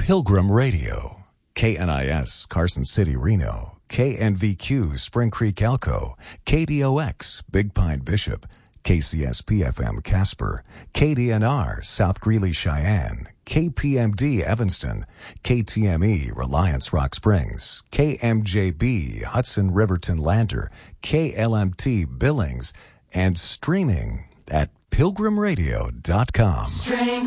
Pilgrim Radio. KNIS, Carson City, Reno. KNVQ, Spring Creek, Elko. KDOX, Big Pine, Bishop. KCSP-FM, Casper. KDNR, South Greeley, Cheyenne. KPMD, Evanston. KTME, Reliance, Rock Springs. KMJB, Hudson, Riverton, Lander. KLMT, Billings. And streaming at pilgrimradio.com.